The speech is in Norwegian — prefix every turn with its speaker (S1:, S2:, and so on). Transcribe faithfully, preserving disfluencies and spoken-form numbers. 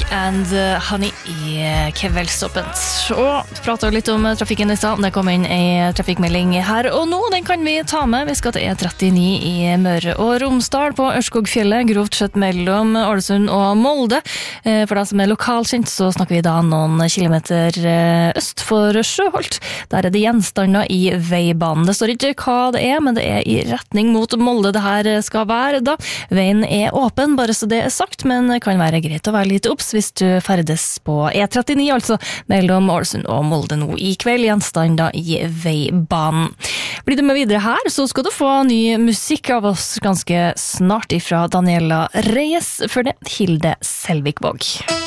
S1: and uh, Honey i Kveldsåpent. Og pratet litt om trafikken i stad. Det kom inn en trafikkmelding her og nå. Den kan vi ta med. Vi skal til E trettini i Møre og Romsdal på Ørskogfjellet, grovt sett mellom Ålesund og Molde. For deg som er lokalkjent, så snakker vi da noen kilometer øst for Sjøholt. Der er det gjenstander i veibanen. Det står ikke hva det er, men det er i retning mot Molde det her skal være da. Veien er åpen, bare så det er sagt, men det kan være greit å være litt obs hvis du ferdes på E trettini, altså mellom Ålesund og Molde nå i kveld, gjenstander i veibanen. Blir du med videre her, så skal du få ny musikk av oss ganske snart ifra Daniela Reyes, for det Hilde Selvik Våg.